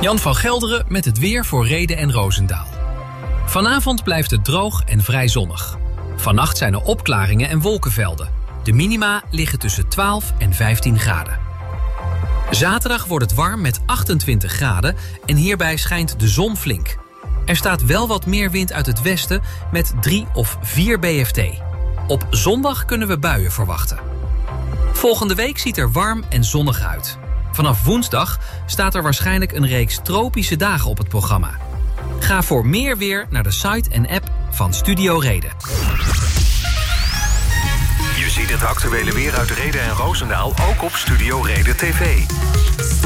Jan van Gelderen met het weer voor Rheden en Roosendaal. Vanavond blijft het droog en vrij zonnig. Vannacht zijn er opklaringen en wolkenvelden. De minima liggen tussen 12 en 15 graden. Zaterdag wordt het warm met 28 graden en hierbij schijnt de zon flink. Er staat wel wat meer wind uit het westen met 3 of 4 BFT. Op zondag kunnen we buien verwachten. Volgende week ziet er warm en zonnig uit. Vanaf woensdag staat er waarschijnlijk een reeks tropische dagen op het programma. Ga voor meer weer naar de site en app van Studio Reden. Je ziet het actuele weer uit Rheden en Roosendaal ook op Studio Reden TV.